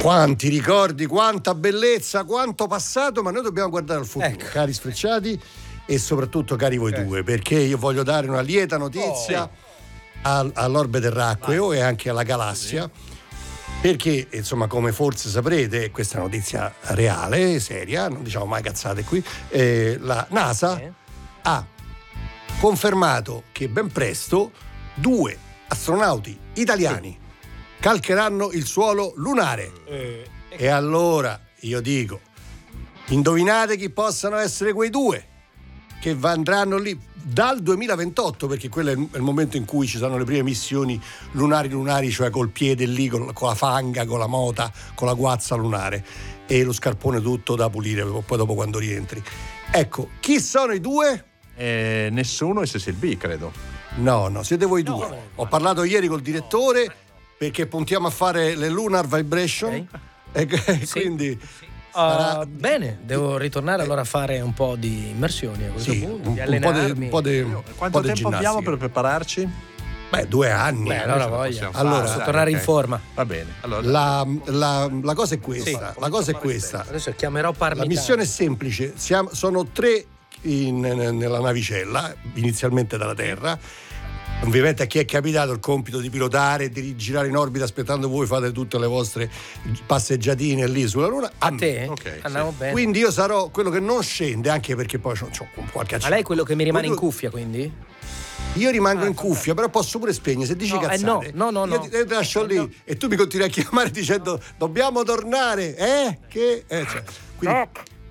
Quanti ricordi, quanta bellezza, quanto passato, ma noi dobbiamo guardare al futuro, cari sfrecciati e soprattutto cari voi due, perché io voglio dare una lieta notizia all'orbe terracqueo e anche alla galassia, perché insomma, come forse saprete, questa è una notizia reale, seria, non diciamo mai cazzate qui, la NASA ha confermato che ben presto 2 astronauti italiani calcheranno il suolo lunare. E allora io dico, indovinate chi possano essere quei 2 che andranno lì dal 2028, perché quello è il momento in cui ci saranno le prime missioni lunari, cioè col piede lì, con la fanga, con la mota, con la guazza lunare e lo scarpone tutto da pulire poi dopo quando rientri. Ecco, chi sono i 2? Nessuno è Cecil B, credo. No, siete voi 2. Ho parlato ieri col direttore perché puntiamo a fare le lunar vibration e quindi bene, devo ritornare allora a fare un po' di immersioni a questo punto, di allenarmi. Quanto tempo abbiamo per prepararci? 2 anni. Allora voglio. Allora, tornare in forma. Va bene. Allora. La cosa è questa. La cosa è questa. Adesso chiamerò Parmitano. La missione è semplice. Sono 3 nella navicella, inizialmente dalla Terra. Ovviamente a chi è capitato il compito di pilotare e di girare in orbita aspettando voi fate tutte le vostre passeggiatine lì sulla Luna. A te? Andiamo bene. Quindi io sarò quello che non scende, anche perché poi c'ho qualche accento. Ma lei è quello che mi rimane in cuffia, quindi? Io rimango in cuffia, però posso pure spegnere. Se dici cazzate, no. Io ti lascio lì e tu mi continui a chiamare dicendo dobbiamo tornare. Quindi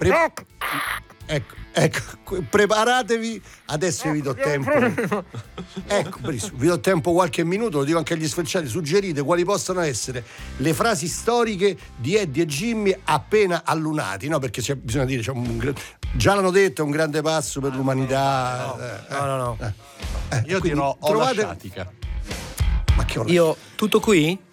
ecco, preparatevi, adesso vi do tempo. Ecco, benissimo, vi do tempo qualche minuto, lo dico anche agli sfrecciati, suggerite quali possono essere le frasi storiche di Eddie e Jimmy appena allunati, no? Perché bisogna dire, già l'hanno detto, è un grande passo per l'umanità. No. Io dirò Ola Shatika. Ma che Io tutto qui?